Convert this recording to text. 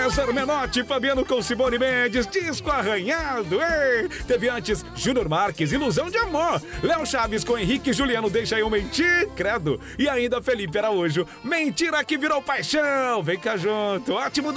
César Menotti, Fabiano com Simone Mendes, disco arranhado. Ei! Teve antes Júnior Marques, Ilusão de Amor. Léo Chaves com Henrique e Juliano, Deixa Eu Mentir, credo. E ainda Felipe Araújo, Mentira que Virou Paixão. Vem cá junto, ótimo